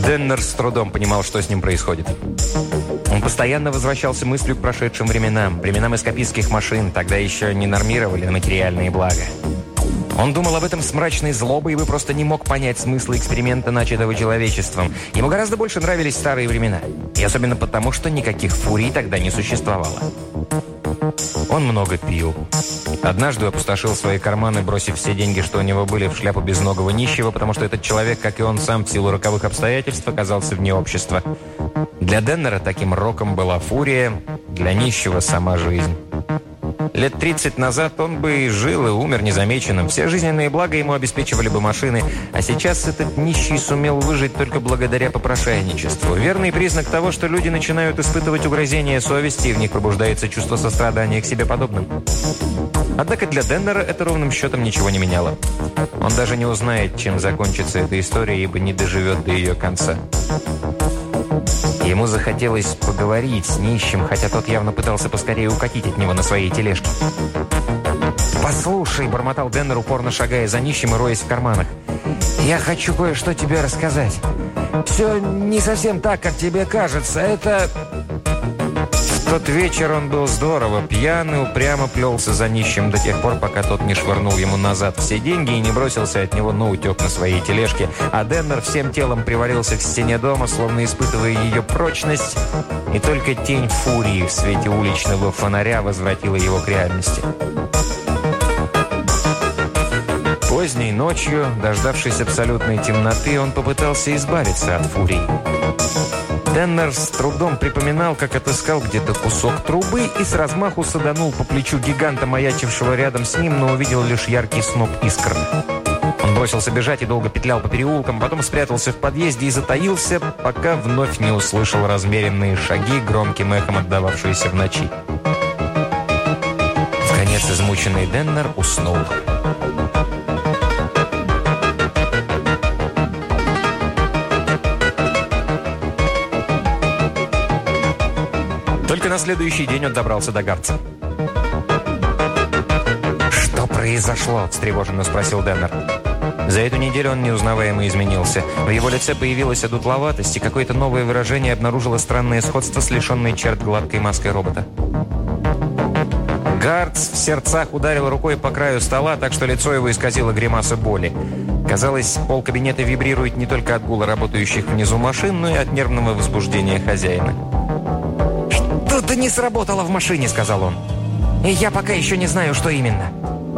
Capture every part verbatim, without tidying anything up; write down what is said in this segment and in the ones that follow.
Деннер с трудом понимал, что с ним происходит. Он постоянно возвращался мыслью к прошедшим временам, временам эскапистских машин, тогда еще не нормировали материальные блага. Он думал об этом с мрачной злобой, ибо просто не мог понять смысла эксперимента, начатого человечеством. Ему гораздо больше нравились старые времена. И особенно потому, что никаких фурий тогда не существовало. Он много пил. Однажды опустошил свои карманы, бросив все деньги, что у него были, в шляпу безногого нищего, потому что этот человек, как и он сам, в силу роковых обстоятельств, оказался вне общества. Для Деннера таким роком была фурия, для нищего сама жизнь. Лет тридцать назад он бы и жил, и умер незамеченным. Все жизненные блага ему обеспечивали бы машины. А сейчас этот нищий сумел выжить только благодаря попрошайничеству. Верный признак того, что люди начинают испытывать угрызение совести, и в них пробуждается чувство сострадания к себе подобным. Однако для Деннера это ровным счетом ничего не меняло. Он даже не узнает, чем закончится эта история, ибо не доживет до ее конца. Ему захотелось поговорить с нищим, хотя тот явно пытался поскорее укатить от него на своей тележке. «Послушай», — бормотал Деннер, упорно шагая за нищим и роясь в карманах, «я хочу кое-что тебе рассказать. Все не совсем так, как тебе кажется. Это...» В тот вечер он был здорово пьян и упрямо плелся за нищим до тех пор, пока тот не швырнул ему назад все деньги и не бросился от него наутек на своей тележке. А Деннер всем телом привалился к стене дома, словно испытывая ее прочность, и только тень фурии в свете уличного фонаря возвратила его к реальности. Поздней ночью, дождавшись абсолютной темноты, он попытался избавиться от фурии. Деннер с трудом припоминал, как отыскал где-то кусок трубы и с размаху саданул по плечу гиганта, маячившего рядом с ним, но увидел лишь яркий сноп искр. Он бросился бежать и долго петлял по переулкам, потом спрятался в подъезде и затаился, пока вновь не услышал размеренные шаги, громким эхом отдававшиеся в ночи. Вконец измученный Деннер уснул. Только на следующий день он добрался до Гартса. «Что произошло?» – встревоженно спросил Деннер. За эту неделю он неузнаваемо изменился. В его лице появилась одутловатость, и какое-то новое выражение обнаружило странное сходство с лишенной черт гладкой маской робота. Гартс в сердцах ударил рукой по краю стола, так что лицо его исказило гримаса боли. Казалось, пол кабинета вибрирует не только от гула работающих внизу машин, но и от нервного возбуждения хозяина. «Что-то не сработало в машине», — сказал он. «И я пока еще не знаю, что именно».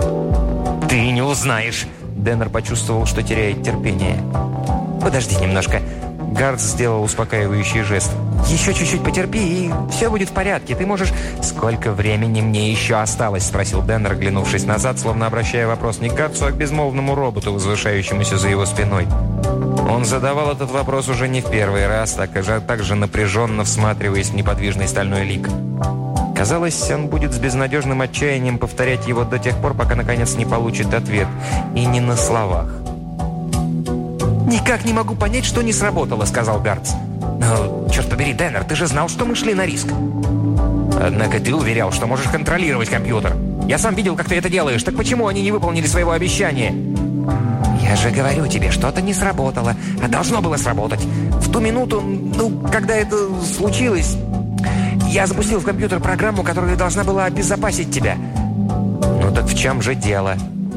«Ты не узнаешь». Деннер почувствовал, что теряет терпение. «Подожди немножко». Гартс сделал успокаивающий жест. «Еще чуть-чуть потерпи, и все будет в порядке. Ты можешь...» «Сколько времени мне еще осталось?» — спросил Деннер, оглянувшись назад, словно обращая вопрос не к Гартсу, а к безмолвному роботу, возвышающемуся за его спиной. Он задавал этот вопрос уже не в первый раз, так же, так же напряженно всматриваясь в неподвижный стальной лик. Казалось, он будет с безнадежным отчаянием повторять его до тех пор, пока наконец не получит ответ. И не на словах. «Никак не могу понять, что не сработало», — сказал Гартс. «Но, черт побери, Деннер, ты же знал, что мы шли на риск». «Однако ты уверял, что можешь контролировать компьютер. Я сам видел, как ты это делаешь. Так почему они не выполнили своего обещания?» «Я же говорю тебе, что-то не сработало, а должно было сработать. В ту минуту, ну, когда это случилось, я запустил в компьютер программу, которая должна была обезопасить тебя». «Ну так в чем же дело?»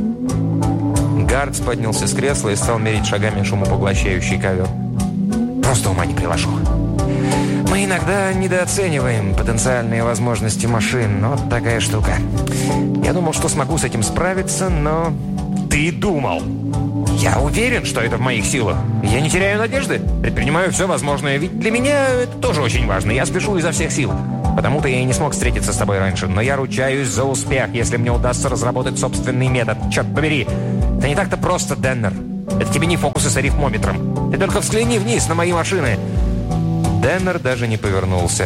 Гартс поднялся с кресла и стал мерить шагами шумопоглощающий ковер. «Просто ума не приложу. Мы иногда недооцениваем потенциальные возможности машин, но вот такая штука. Я думал, что смогу с этим справиться, но...» «Ты думал?» «Я уверен, что это в моих силах. Я не теряю надежды. Предпринимаю все возможное. Ведь для меня это тоже очень важно. Я спешу изо всех сил. Потому-то я и не смог встретиться с тобой раньше. Но я ручаюсь за успех, если мне удастся разработать собственный метод. Черт побери. Это не так-то просто, Деннер. Это тебе не фокусы с арифмометром. Ты только взгляни вниз на мои машины». Деннер даже не повернулся.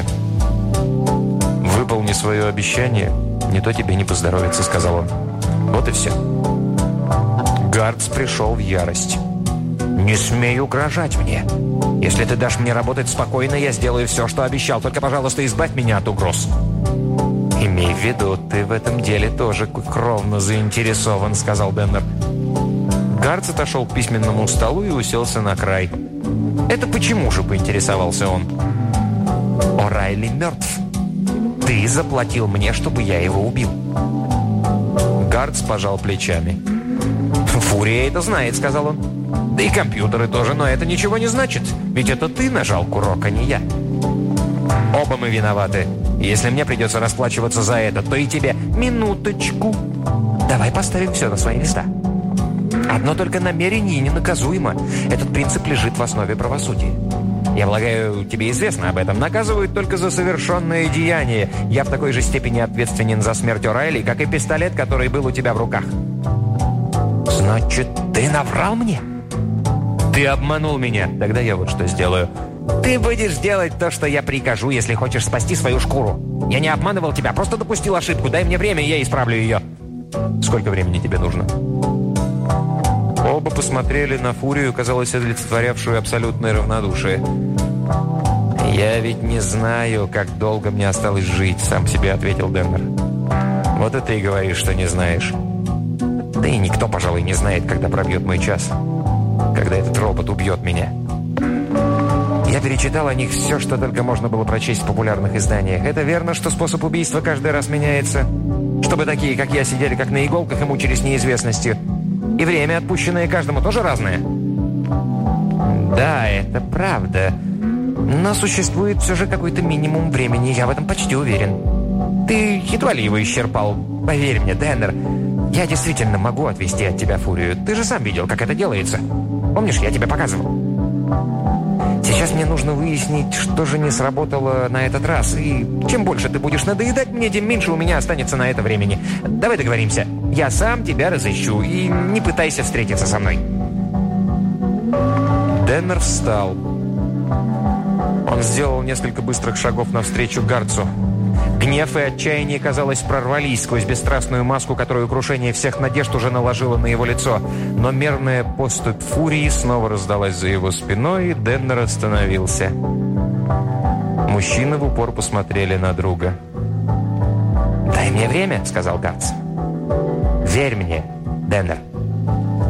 «Выполни свое обещание, не то тебе не поздоровится», — сказал он. Вот и все. Гартс пришел в ярость. «Не смей угрожать мне. Если ты дашь мне работать спокойно, я сделаю все, что обещал. Только, пожалуйста, избавь меня от угроз». «Имей в виду, ты в этом деле тоже кровно заинтересован», — сказал Деннер. Гартс отошел к письменному столу и уселся на край. «Это почему же?» – поинтересовался он. «О'Райли мертв. Ты заплатил мне, чтобы я его убил». Гардс пожал плечами. «Фурия это знает», – сказал он. «Да и компьютеры тоже, но это ничего не значит. Ведь это ты нажал курок, а не я. Оба мы виноваты. Если мне придется расплачиваться за это, то и тебе. Минуточку. Давай поставим все на свои места. Одно только намерение ненаказуемо. Этот принцип лежит в основе правосудия. Я полагаю, тебе известно об этом. Наказывают только за совершенное деяние. Я в такой же степени ответственен за смерть О'Райли, как и пистолет, который был у тебя в руках». «Значит, ты наврал мне?» «Ты обманул меня. Тогда я вот что сделаю. Ты будешь делать то, что я прикажу, если хочешь спасти свою шкуру. Я не обманывал тебя, просто допустил ошибку. Дай мне время, и я исправлю ее». «Сколько времени тебе нужно?» Оба посмотрели на Фурию, казалось, олицетворявшую абсолютное равнодушие. «Я ведь не знаю, как долго мне осталось жить», — сам себе ответил Деннер. «Вот и ты говоришь, что не знаешь. Да и никто, пожалуй, не знает, когда пробьет мой час. Когда этот робот убьет меня». Я перечитал о них все, что только можно было прочесть в популярных изданиях. Это верно, что способ убийства каждый раз меняется? Чтобы такие, как я, сидели как на иголках и мучились неизвестностью? И время, отпущенное каждому, тоже разное? Да, это правда. Но существует все же какой-то минимум времени, я в этом почти уверен. Ты едва ли его исчерпал. Поверь мне, Деннер, я действительно могу отвести от тебя Фурию. Ты же сам видел, как это делается. Помнишь, я тебе показывал? Сейчас мне нужно выяснить, что же не сработало на этот раз. И чем больше ты будешь надоедать мне, тем меньше у меня останется на это времени. Давай договоримся. Я сам тебя разыщу, и не пытайся встретиться со мной. Деннер встал. Он сделал несколько быстрых шагов навстречу Гардсу. Гнев и отчаяние, казалось, прорвались сквозь бесстрастную маску, которую крушение всех надежд уже наложило на его лицо. Но мерная поступь Фурии снова раздалась за его спиной, и Деннер остановился. Мужчины в упор посмотрели на друга. «Дай мне время», — сказал Гардс. «Верь мне, Деннер».